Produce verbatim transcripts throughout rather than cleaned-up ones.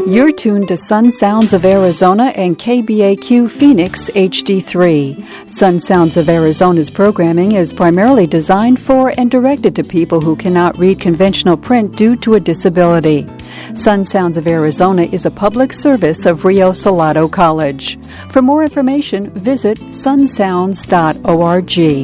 You're tuned to Sun Sounds of Arizona and K B A Q Phoenix H D three. Sun Sounds of Arizona's programming is primarily designed for and directed to people who cannot read conventional print due to a disability. Sun Sounds of Arizona is a public service of Rio Salado College. For more information, visit sun sounds dot org.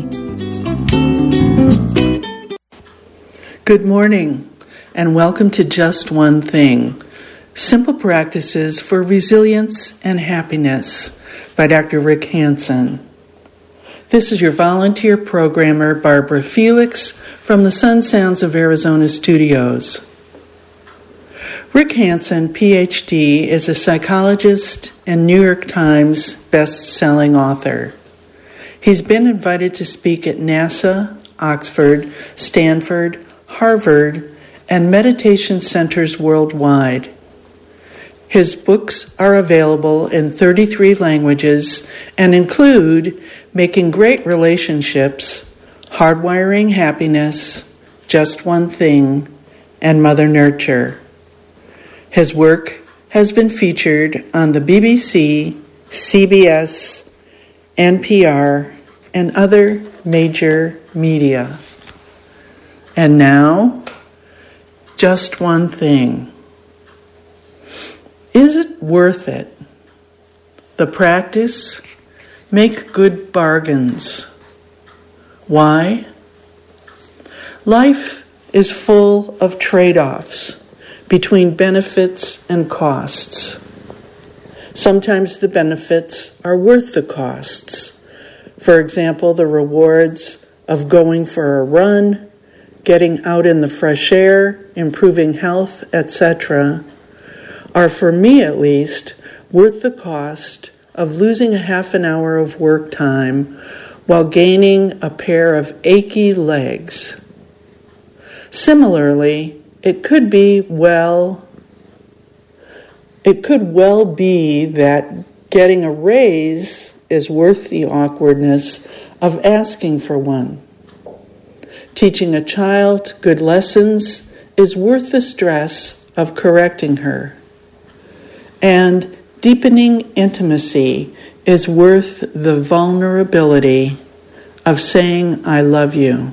Good morning, and welcome to Just One Thing, Simple Practices for Resilience and Happiness by Doctor Rick Hansen. This is your volunteer programmer, Barbara Felix, from the Sun Sounds of Arizona studios. Rick Hansen, P H D, is a psychologist and New York Times best-selling author. He's been invited to speak at NASA, Oxford, Stanford, Harvard, and meditation centers worldwide. His books are available in thirty-three languages and include Making Great Relationships, Hardwiring Happiness, Just One Thing, and Mother Nurture. His work has been featured on the B B C, C B S, N P R, and other major media. And now, just one thing. Is it worth it? The practice, make good bargains. Why? Life is full of trade-offs between benefits and costs. Sometimes the benefits are worth the costs. For example, the rewards of going for a run, getting out in the fresh air, improving health, et cetera, are, for me at least, worth the cost of losing a half an hour of work time while gaining a pair of achy legs. Similarly, it could be well, it could well be that getting a raise is worth the awkwardness of asking for one. Teaching a child good lessons is worth the stress of correcting her. And deepening intimacy is worth the vulnerability of saying, I love you.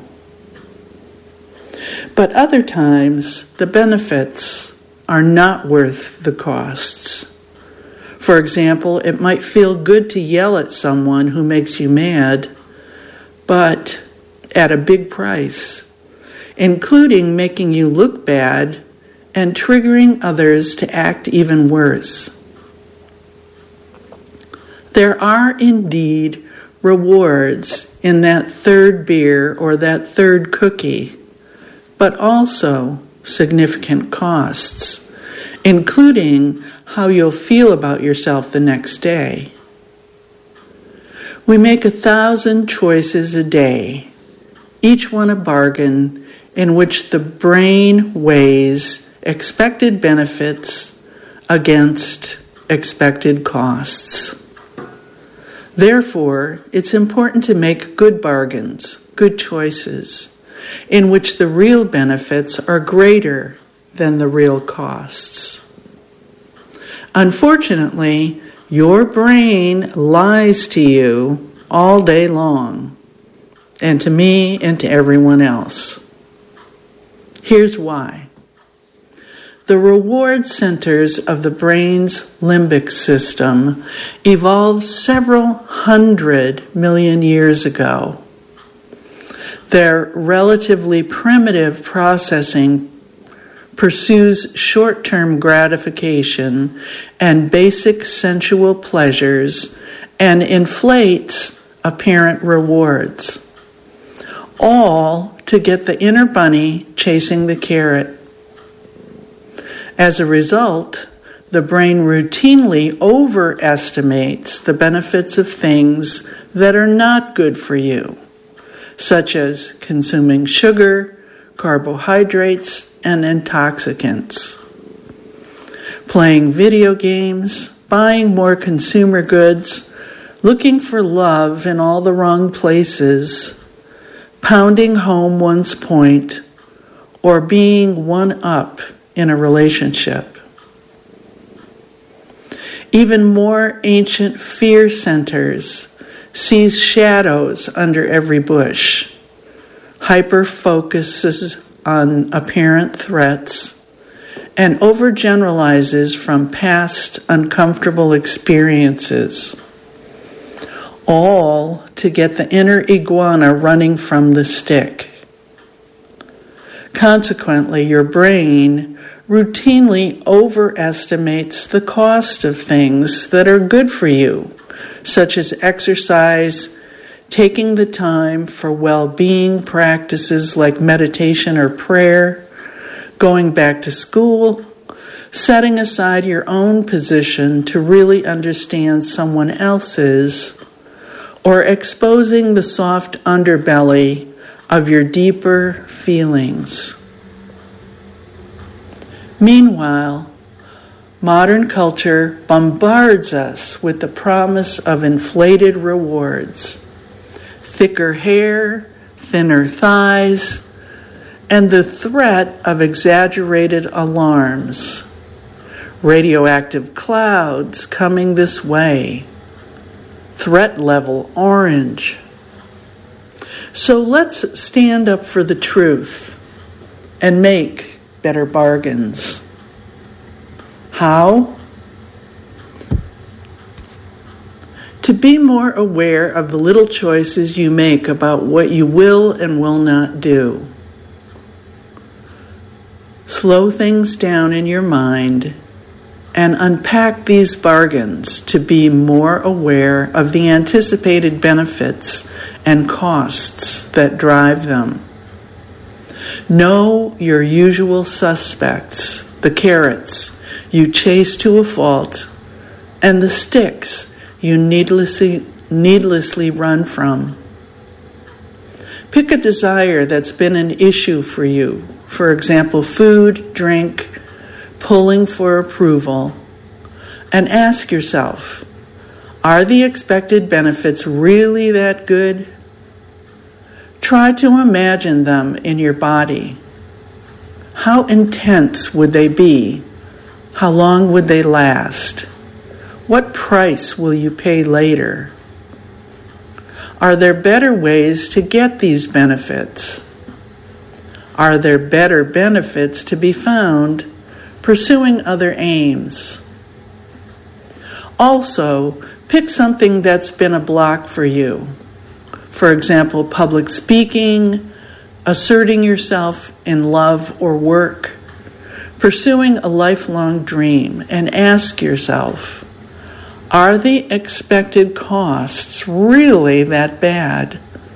But other times, the benefits are not worth the costs. For example, it might feel good to yell at someone who makes you mad, but at a big price, including making you look bad and triggering others to act even worse. There are indeed rewards in that third beer or that third cookie, but also significant costs, including how you'll feel about yourself the next day. We make a thousand choices a day, each one a bargain in which the brain weighs expected benefits against expected costs. Therefore, it's important to make good bargains, good choices, in which the real benefits are greater than the real costs. Unfortunately, your brain lies to you all day long, and to me and to everyone else. Here's why. The reward centers of the brain's limbic system evolved several hundred million years ago. Their relatively primitive processing pursues short-term gratification and basic sensual pleasures and inflates apparent rewards, all to get the inner bunny chasing the carrot. As a result, the brain routinely overestimates the benefits of things that are not good for you, such as consuming sugar, carbohydrates, and intoxicants. Playing video games, buying more consumer goods, looking for love in all the wrong places, pounding home one's point, or being one up in a relationship. Even more ancient fear centers sees shadows under every bush, hyper-focuses on apparent threats, and overgeneralizes from past uncomfortable experiences, all to get the inner iguana running from the stick. Consequently, your brain routinely overestimates the cost of things that are good for you, such as exercise, taking the time for well-being practices like meditation or prayer, going back to school, setting aside your own position to really understand someone else's, or exposing the soft underbelly of your deeper feelings. Meanwhile, modern culture bombards us with the promise of inflated rewards, thicker hair, thinner thighs, and the threat of exaggerated alarms. Radioactive clouds coming this way. Threat level orange. So let's stand up for the truth and make better bargains. How? To be more aware of the little choices you make about what you will and will not do. Slow things down in your mind and unpack these bargains to be more aware of the anticipated benefits and costs that drive them. Know your usual suspects, the carrots you chase to a fault, and the sticks you needlessly, needlessly run from. Pick a desire that's been an issue for you. For example, food, drink, pulling for approval, and ask yourself, are the expected benefits really that good? Try to imagine them in your body. How intense would they be? How long would they last? What price will you pay later? Are there better ways to get these benefits? Are there better benefits to be found pursuing other aims? Also, pick something that's been a block for you. For example, public speaking, asserting yourself in love or work, pursuing a lifelong dream, and ask yourself, are the expected costs really that bad?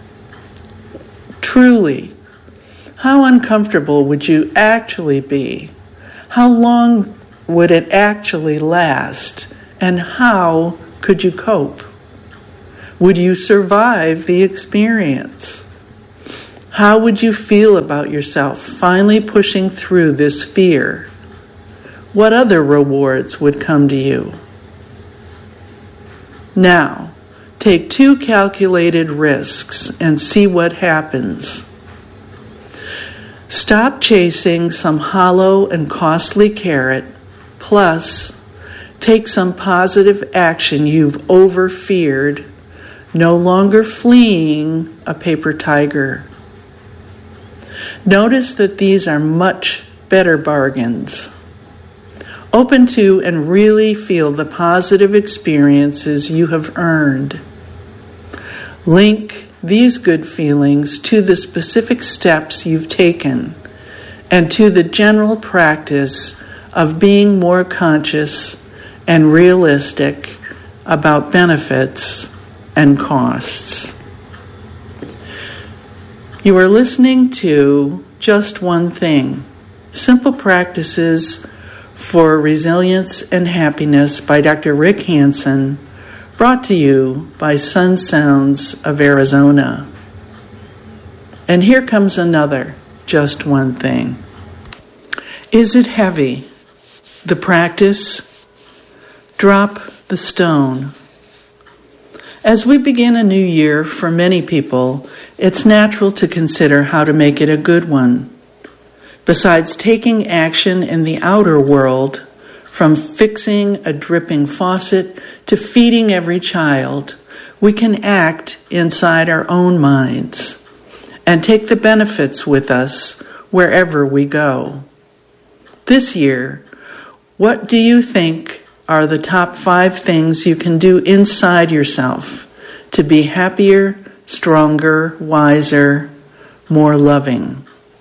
Truly, how uncomfortable would you actually be? How long would it actually last? And how could you cope? Would you survive the experience? How would you feel about yourself finally pushing through this fear? What other rewards would come to you? Now, take two calculated risks and see what happens. Stop chasing some hollow and costly carrot, plus take some positive action you've over-feared, no longer fleeing a paper tiger. Notice that these are much better bargains. Open to and really feel the positive experiences you have earned. Link these good feelings to the specific steps you've taken and to the general practice of being more conscious and realistic about benefits and costs. You are listening to Just One Thing, Simple Practices for Resilience and Happiness by Doctor Rick Hanson, brought to you by Sun Sounds of Arizona. And here comes another Just One Thing. Is it heavy? The practice? Drop the stone. As we begin a new year, for many people, it's natural to consider how to make it a good one. Besides taking action in the outer world, From fixing a dripping faucet to feeding every child, we can act inside our own minds and take the benefits with us wherever we go. This year, what do you think are the top five things you can do inside yourself to be happier, stronger, wiser, more loving?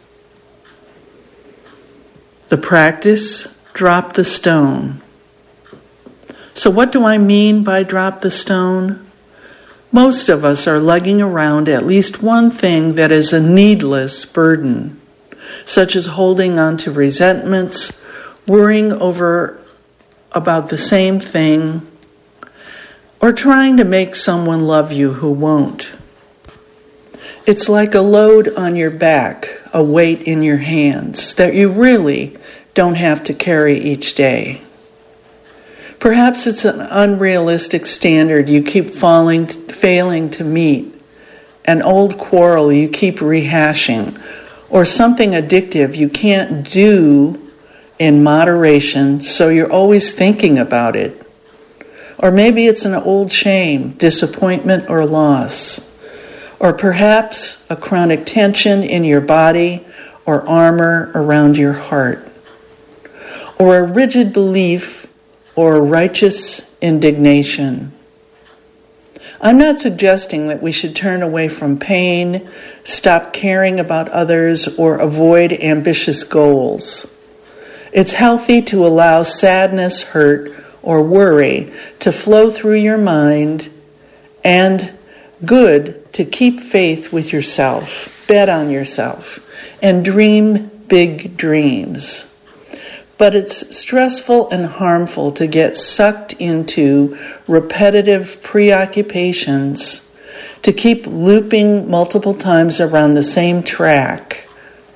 The practice, drop the stone. So what do I mean by drop the stone? Most of us are lugging around at least one thing that is a needless burden, such as holding on to resentments, worrying over about the same thing, or trying to make someone love you who won't. It's like a load on your back, a weight in your hands that you really don't have to carry each day. Perhaps it's an unrealistic standard you keep falling, failing to meet, an old quarrel you keep rehashing, or something addictive you can't do in moderation, so you're always thinking about it. Or maybe it's an old shame, disappointment, or loss. Or perhaps a chronic tension in your body or armor around your heart. Or a rigid belief or righteous indignation. I'm not suggesting that we should turn away from pain, stop caring about others, or avoid ambitious goals. It's healthy to allow sadness, hurt, or worry to flow through your mind, and good to keep faith with yourself, bet on yourself, and dream big dreams. But it's stressful and harmful to get sucked into repetitive preoccupations, to keep looping multiple times around the same track.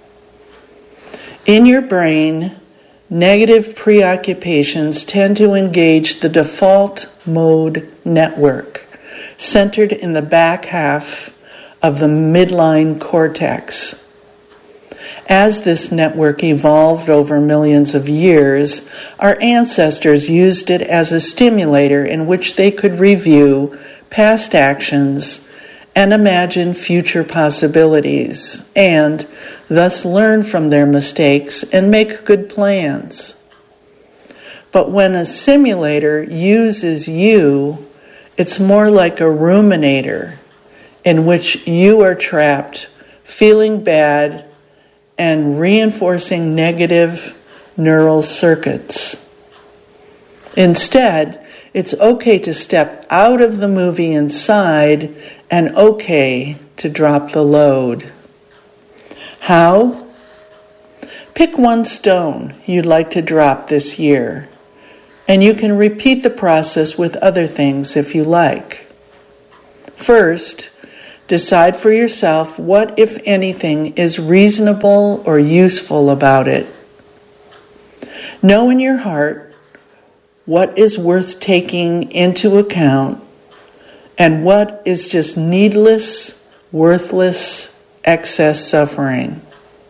In your brain, negative preoccupations tend to engage the default mode network, centered in the back half of the midline cortex. As this network evolved over millions of years, our ancestors used it as a stimulator in which they could review past actions and imagine future possibilities, and thus learn from their mistakes and make good plans. But when a simulator uses you, it's more like a ruminator in which you are trapped, feeling bad, and reinforcing negative neural circuits. Instead, it's okay to step out of the movie inside and okay to drop the load. How? Pick one stone you'd like to drop this year, and you can repeat the process with other things if you like. First, decide for yourself what, if anything, is reasonable or useful about it. Know in your heart what is worth taking into account and what is just needless, worthless, excess suffering.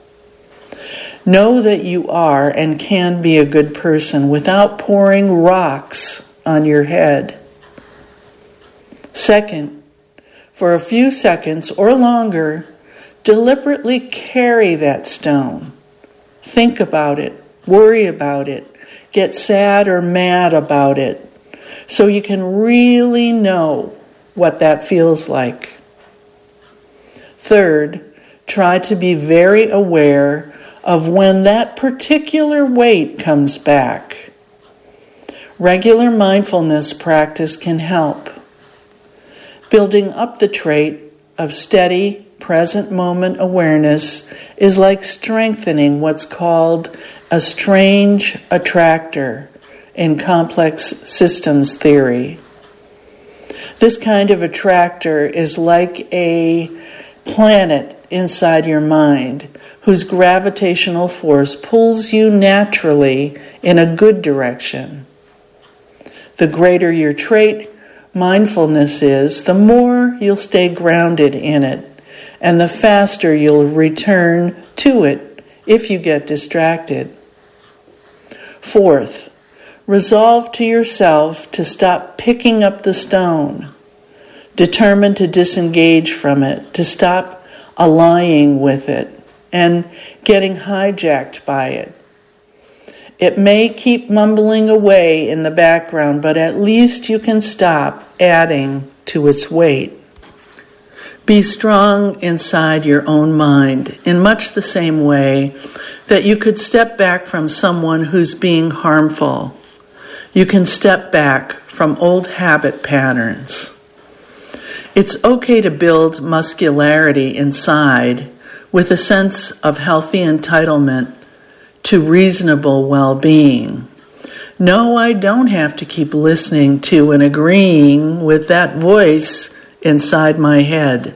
Know that you are and can be a good person without pouring rocks on your head. Second, for a few seconds or longer, deliberately carry that stone. Think about it, worry about it, get sad or mad about it, so you can really know what that feels like. Third, try to be very aware of when that particular weight comes back. Regular mindfulness practice can help. Building up the trait of steady, present moment awareness is like strengthening what's called a strange attractor in complex systems theory. This kind of attractor is like a planet inside your mind whose gravitational force pulls you naturally in a good direction. The greater your trait, mindfulness is, the more you'll stay grounded in it, and the faster you'll return to it if you get distracted. Fourth, Resolve to yourself to stop picking up the stone, determined to disengage from it, to stop allying with it and getting hijacked by it. It may keep mumbling away in the background, but at least you can stop adding to its weight. Be strong inside your own mind in much the same way that you could step back from someone who's being harmful. You can step back from old habit patterns. It's okay to build muscularity inside with a sense of healthy entitlement to reasonable well-being. No, I don't have to keep listening to and agreeing with that voice inside my head.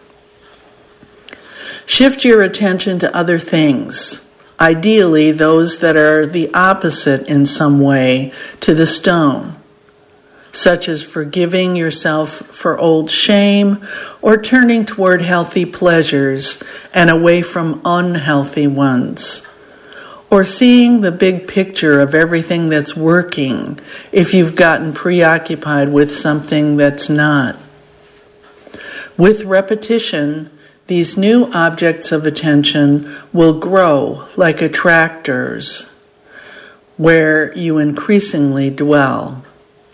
Shift your attention to other things, ideally those that are the opposite in some way to the stone, such as forgiving yourself for old shame or turning toward healthy pleasures and away from unhealthy ones. Or seeing the big picture of everything that's working if you've gotten preoccupied with something that's not. With repetition, these new objects of attention will grow like attractors where you increasingly dwell.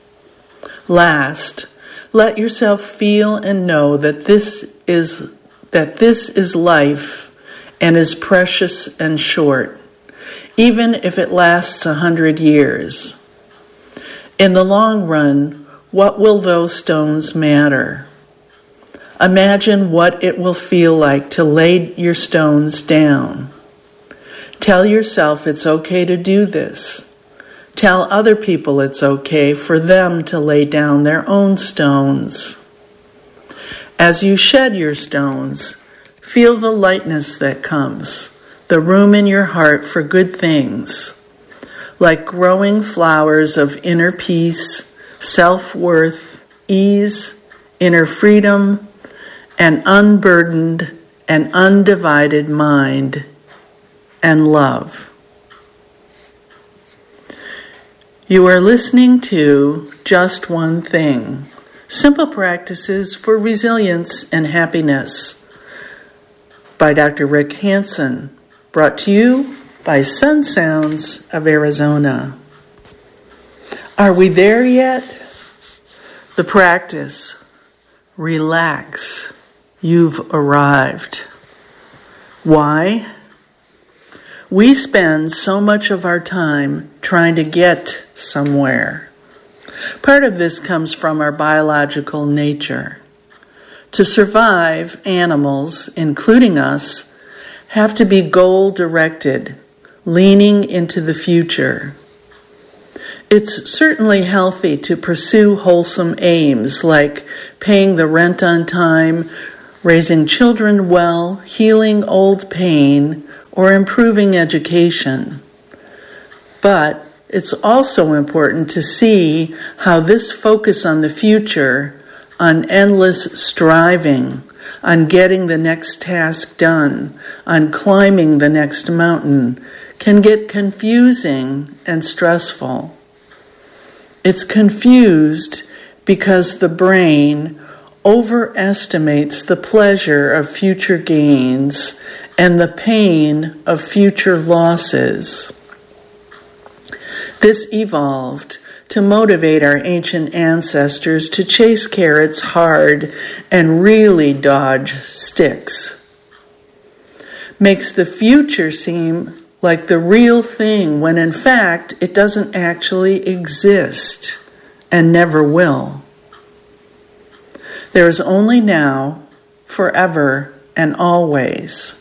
Last, let yourself feel and know that this is that this is life and is precious and short, even if it lasts a hundred years. In the long run, what will those stones matter? Imagine what it will feel like to lay your stones down. Tell yourself it's okay to do this. Tell other people it's okay for them to lay down their own stones. As you shed your stones, feel the lightness that comes, the room in your heart for good things, like growing flowers of inner peace, self-worth, ease, inner freedom, an unburdened and undivided mind, and love. You are listening to Just One Thing, Simple Practices for Resilience and Happiness by Doctor Rick Hanson, brought to you by Sun Sounds of Arizona. Are we there yet? The practice. Relax. You've arrived. Why? We spend so much of our time trying to get somewhere. Part of this comes from our biological nature. To survive, animals, including us, have to be goal-directed, leaning into the future. It's certainly healthy to pursue wholesome aims like paying the rent on time, raising children well, healing old pain, or improving education. But it's also important to see how this focus on the future, on endless striving, on getting the next task done, on climbing the next mountain, can get confusing and stressful. It's confused because the brain overestimates the pleasure of future gains and the pain of future losses. This evolved to motivate our ancient ancestors to chase carrots hard and really dodge sticks. Makes the future seem like the real thing when in fact it doesn't actually exist and never will. There is only now, forever, and always.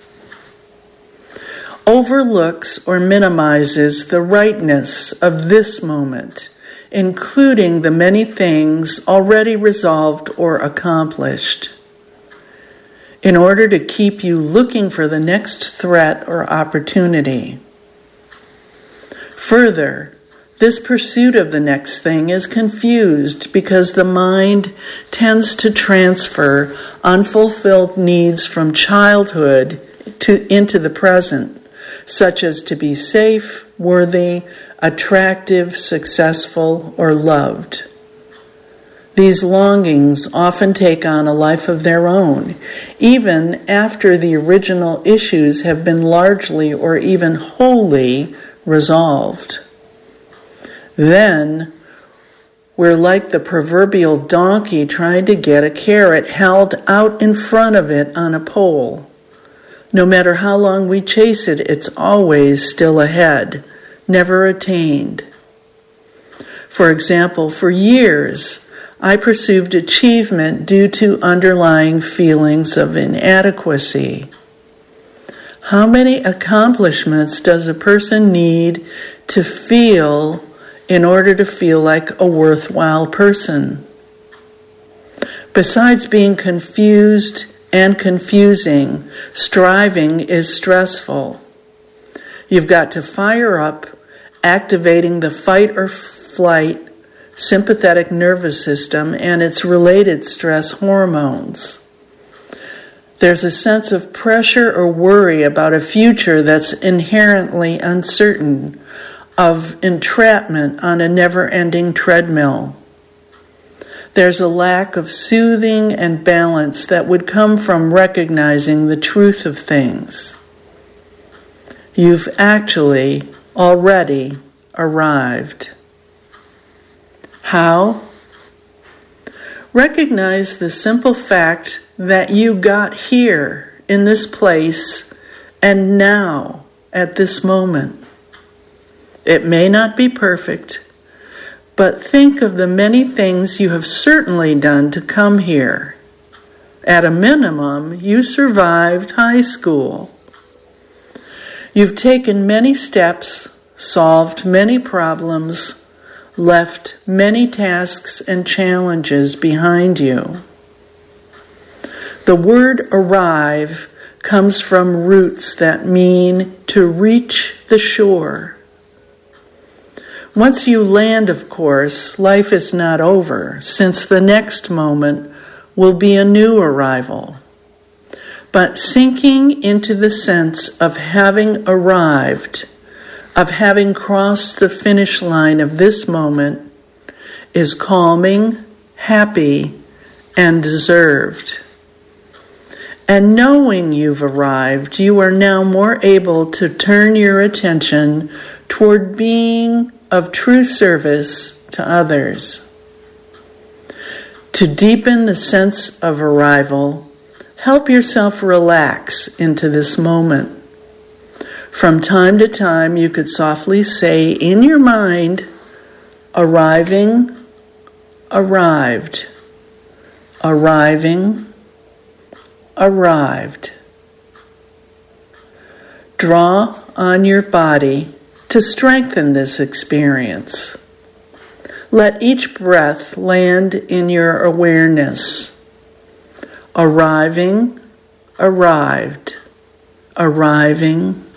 Overlooks or minimizes the rightness of this moment, including the many things already resolved or accomplished, in order to keep you looking for the next threat or opportunity. Further, this pursuit of the next thing is confused because the mind tends to transfer unfulfilled needs from childhood to into the present, such as to be safe, worthy, attractive, successful, or loved. These longings often take on a life of their own, even after the original issues have been largely or even wholly resolved. Then, we're like the proverbial donkey trying to get a carrot held out in front of it on a pole. No matter how long we chase it, it's always still ahead, never attained. For example, for years, I pursued achievement due to underlying feelings of inadequacy. How many accomplishments does a person need to feel in order to feel like a worthwhile person? Besides being confused and confusing, striving is stressful. You've got to fire up, activating the fight or flight sympathetic nervous system and its related stress hormones. There's a sense of pressure or worry about a future that's inherently uncertain, of entrapment on a never-ending treadmill. There's a lack of soothing and balance that would come from recognizing the truth of things. You've actually already arrived. How? Recognize the simple fact that you got here in this place and now at this moment. It may not be perfect, but think of the many things you have certainly done to come here. At a minimum, you survived high school. You've taken many steps, solved many problems, left many tasks and challenges behind you. The word arrive comes from roots that mean to reach the shore. Once you land, of course, life is not over, since the next moment will be a new arrival. But sinking into the sense of having arrived, of having crossed the finish line of this moment, is calming, happy, and deserved. And knowing you've arrived, you are now more able to turn your attention toward being of true service to others. To deepen the sense of arrival, help yourself relax into this moment. From time to time, you could softly say in your mind, arriving, arrived, arriving, arrived. Draw on your body to strengthen this experience. Let each breath land in your awareness. Arriving, arrived, arriving,